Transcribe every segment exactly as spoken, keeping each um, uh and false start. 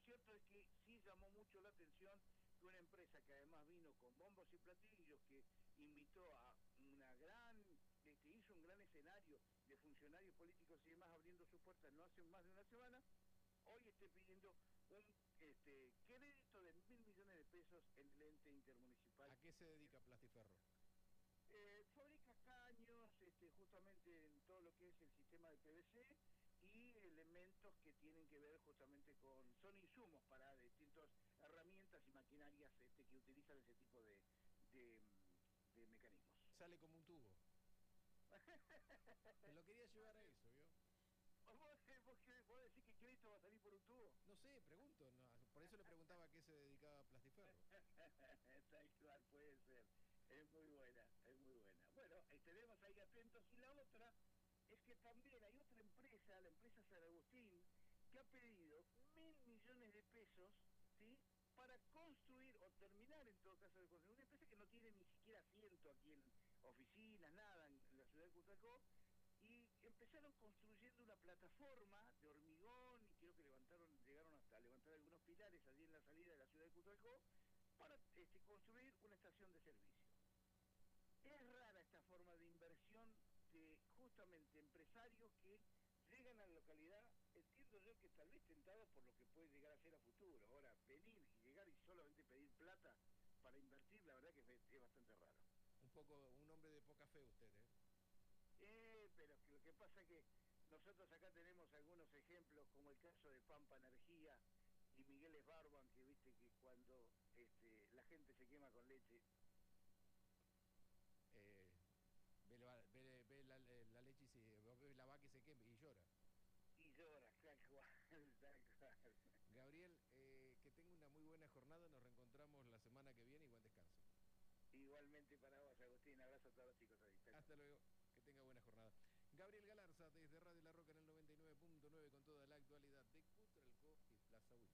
cierto es que sí llamó mucho la atención que una empresa que además vino con bombos y platillos, que invitó a una gran, que, que hizo un gran escenario de funcionarios políticos y demás abriendo sus puertas no hace más de una semana, hoy esté pidiendo un este, crédito de mil millones de pesos en el ente intermunicipal. ¿A qué se dedica Plastiferro? Eh, fabrica caños, este, justamente en todo lo que es el sistema de P V C y elementos que tienen que ver justamente con, son insumos para distintas herramientas y maquinarias este, que utilizan ese tipo de, de, de mecanismos. Sale como un tubo. Lo quería llevar a eso, ¿vio? ¿Vos, vos, vos decís que crédito va a salir por un tubo? No sé, pregunto, no, por eso le preguntaba a qué se dedicaba Plastiferro. Tal cual, puede ser. Es muy buena, es muy buena. Bueno, estaremos ahí atentos. Y la otra es que también hay otra empresa, la empresa San Agustín, que ha pedido mil millones de pesos, ¿sí?, para construir o terminar en todo caso de construir una empresa que no tiene ni siquiera asiento aquí en oficinas, nada en la ciudad de Cutralcó, y empezaron construyendo una plataforma de hormigón y creo que levantaron, llegaron hasta levantar algunos pilares allí en la salida de la ciudad de Cutralcó para este, construir una estación de servicio. Es rara esta forma de inversión de justamente empresarios que llegan a la localidad, entiendo yo que tal vez tentados por lo que puede llegar a ser a futuro. Ahora, venir y llegar y solamente pedir plata para invertir, la verdad que es, es bastante raro. Un poco, un hombre de poca fe usted, ¿eh? Eh, pero que lo que pasa es que nosotros acá tenemos algunos ejemplos, como el caso de Pampa Energía y Miguel Esbarban, que viste que cuando este, la gente se quema con leche... Eh, ve, la, ve, ve la, la leche y se, ve la vaca y se quema y llora. Y llora, tal cual, tal cual. Gabriel, eh, que tenga una muy buena jornada, nos reencontramos la semana que viene y buen descanso. Igualmente para vos, Agustín, abrazo a todos los chicos ahí. Hasta luego, que tenga buena jornada. Gabriel Galarza, desde Radio La Roca en el noventa y nueve punto nueve, con toda la actualidad de Cutralcó y Plaza Huila.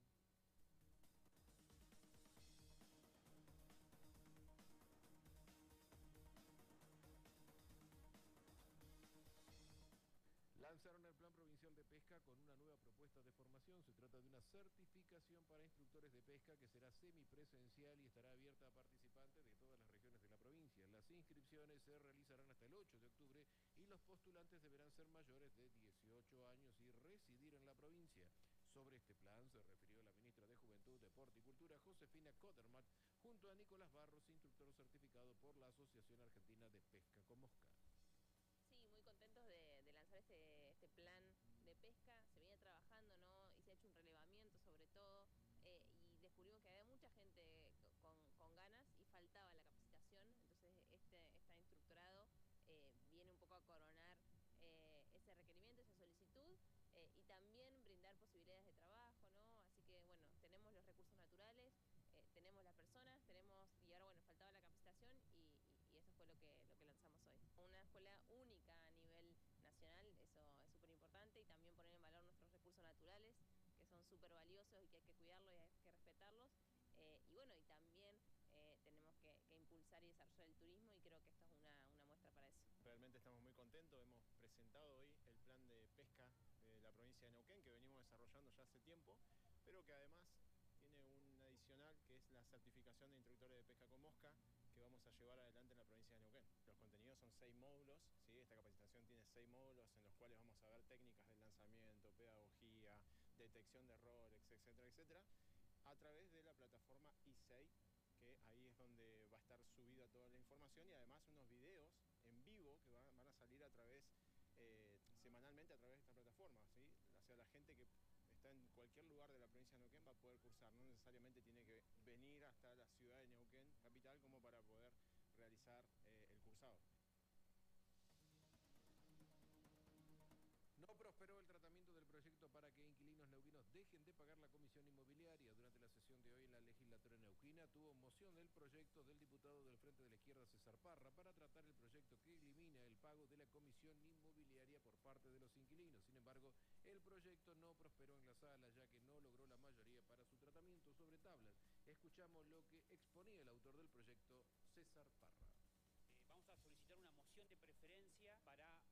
Lanzaron el Plan Provincial de Pesca con una nueva propuesta de formación. Se trata de una certificación para instructores de pesca que será semipresencial y estará abierta a participantes de todas las regiones de la provincia. Las inscripciones se realizarán hasta el ocho de octubre y los postulantes deberán ser mayores de dieciocho años y residir en la provincia. Sobre este plan se refirió la ministra de Juventud, Deporte y Cultura, Josefina Cottermatt, junto a Nicolás Barros, instructor certificado por la Asociación Argentina de Pesca con Mosca. Sí, muy contentos de, de lanzar este, este plan de pesca. Se viene trabajando, ¿no? Y se ha hecho un relevamiento sobre todo. Eh, y descubrimos que había mucha gente con, con ganas y faltaba la capacitación. Entonces este, este instructorado eh, viene un poco a coronar eh, ese requerimiento, esa solicitud. Eh, y también brindar posibilidades de trabajo, ¿no? Así que, bueno, tenemos los recursos naturales, eh, tenemos las personas, tenemos, y ahora, bueno, faltaba la capacitación y, y, y eso fue lo que, lo que lanzamos hoy. Una escuela única a nivel nacional, eso es súper importante, y también poner en valor nuestros recursos naturales, que son súper valiosos y que hay que cuidarlos y hay que respetarlos. Eh, y bueno, y también eh, tenemos que, que impulsar y desarrollar el turismo, y creo que esto es una, una muestra para eso. Realmente estamos muy contentos, hemos presentado hoy el plan de pesca de la provincia de Neuquén, que venimos desarrollando ya hace tiempo, pero que además tiene un adicional que es la certificación de instructores de pesca con mosca, que vamos a llevar adelante en la provincia de Neuquén. Los contenidos son seis módulos, ¿sí? Esta capacitación tiene seis módulos en los cuales vamos a ver técnicas de lanzamiento, pedagogía, detección de errores, etcétera, etcétera, a través de la plataforma I S E I, que ahí es donde va a estar subida toda la información, y además unos videos en vivo que van, van a salir a través, eh, semanalmente a través de esta plataforma, ¿sí? O sea, la gente que está en cualquier lugar de la provincia de Neuquén va a poder cursar, no necesariamente tiene que venir hasta la ciudad de Neuquén, capital, como para poder realizar eh, el cursado. No prosperó el tratamiento del proyecto para que inquilinos neuquinos dejen de pagar la comisión inmobiliaria. Durante la sesión de hoy en la legislatura neuquina tuvo moción el proyecto del diputado del Frente de la Izquierda, César Parra, para tratar el proyecto que elimina el pago de la comisión inmobiliaria por parte de los inquilinos. Sin embargo, el proyecto no prosperó en la sala, ya que no logró la mayoría para su tratamiento sobre tablas. Escuchamos lo que exponía el autor del proyecto, César Parra. Vamos a solicitar una moción de preferencia para